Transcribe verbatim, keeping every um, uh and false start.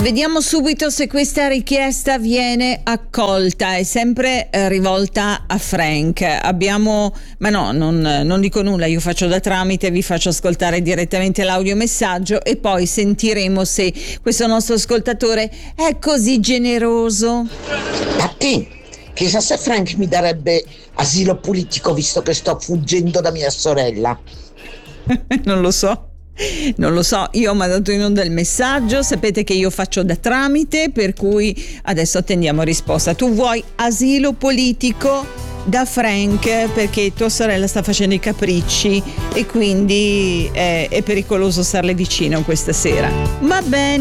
Vediamo subito se questa richiesta viene accolta. È sempre eh, rivolta a Frank. Abbiamo, ma no, non, non dico nulla, io faccio da tramite, vi faccio ascoltare direttamente l'audiomessaggio e poi sentiremo se questo nostro ascoltatore è così generoso. A te, chissà se Frank mi darebbe asilo politico visto che sto fuggendo da mia sorella. Non lo so. Non lo so, io ho mandato in onda il messaggio, sapete che io faccio da tramite, per cui adesso attendiamo risposta. Tu vuoi asilo politico da Frank perché tua sorella sta facendo i capricci e quindi è, è pericoloso starle vicino questa sera. Va bene.